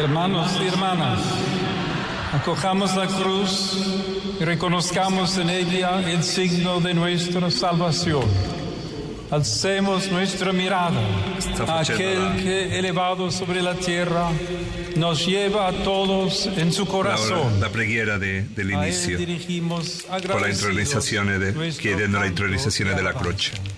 Hermanos y hermanas, acojamos la cruz y reconozcamos en ella el signo de nuestra salvación. Alcemos nuestra mirada a aquel que, elevado sobre la tierra, nos lleva a todos en su corazón. La preghiera dell'inizio, con la intronizazione chiedendo la intronizazione della croce.